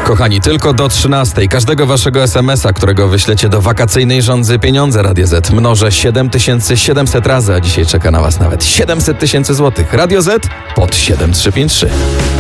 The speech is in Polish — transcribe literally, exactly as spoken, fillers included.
Kochani, tylko do trzynastej każdego waszego es em es a, którego wyślecie do wakacyjnej żądzy Pieniądze Radio Z, mnożę siedem tysięcy siedemset razy, a dzisiaj czeka na was nawet siedemset tysięcy złotych. Radio Z pod siedem trzy pięć trzy.